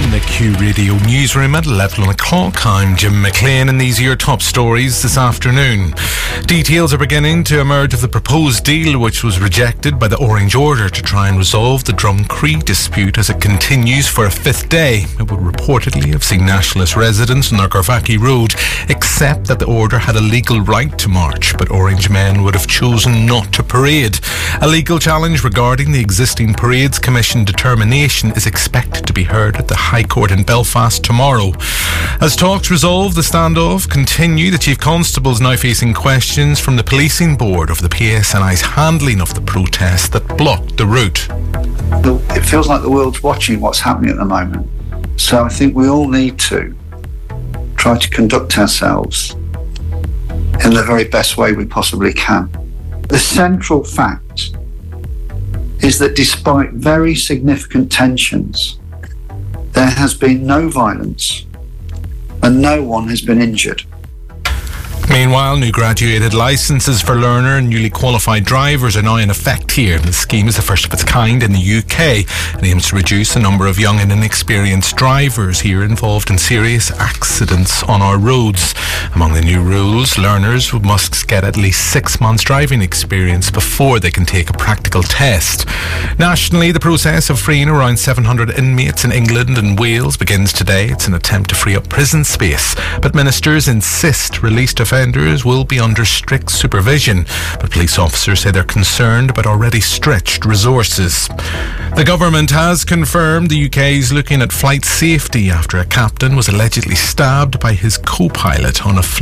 From the Q Radio newsroom at 11 o'clock, I'm Jim McLean, and these are your top stories this afternoon. Details are beginning to emerge of the proposed deal, which was rejected by the Orange Order to try and resolve the Drumcree dispute as it continues for a fifth day. It would reportedly have seen nationalist residents on the Garvaki Road accept that the order had a legal right to march, but Orange men would have chosen not to parade. A legal challenge regarding the existing Parades Commission determination is expected to be heard at the High Court in Belfast tomorrow. As talks resolve the standoff continue, the Chief Constable is now facing questions from the Policing Board over the PSNI's handling of the protest that blocked the route. It feels like the world's watching what's happening at the moment. So I think we all need to try to conduct ourselves in the very best way we possibly can. The central fact is that despite very significant tensions, there has been no violence and no one has been injured. Meanwhile, new graduated licences for learner and newly qualified drivers are now in effect here. The scheme is the first of its kind in the UK and aims to reduce the number of young and inexperienced drivers here involved in serious accidents on our roads. Among the new rules, learners must get at least 6 months driving experience before they can take a practical test. Nationally, the process of freeing around 700 inmates in England and Wales begins today. It's an attempt to free up prison space, but ministers insist released offenders will be under strict supervision, but police officers say they're concerned about already stretched resources. The government has confirmed the UK is looking at flight safety after a captain was allegedly stabbed by his co-pilot on a flight